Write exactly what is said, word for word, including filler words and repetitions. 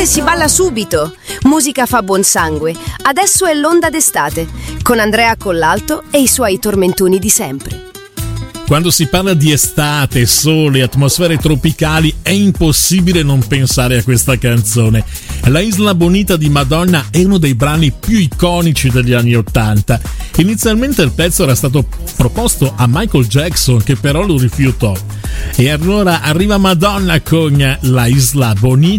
e si balla subito. Musica fa buon sangue. Adesso è l'onda d'estate, con Andrea Collalto e i suoi tormentoni di sempre. Quando si parla di estate, sole, atmosfere tropicali, è impossibile non pensare a questa canzone. La Isla Bonita di Madonna è uno dei brani più iconici degli anni Ottanta. Inizialmente il pezzo era stato proposto a Michael Jackson, che però lo rifiutò. E allora arriva Madonna con La Isla Bonita.